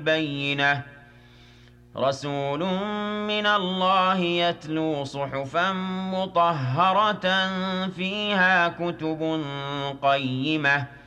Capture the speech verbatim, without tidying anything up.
بَيِّنَةٍ رَسُولٌ مِّنَ اللَّهِ يَتْلُو صُحُفًا مُّطَهَّرَةً فِيهَا كُتُبٌ قَيِّمَةٌ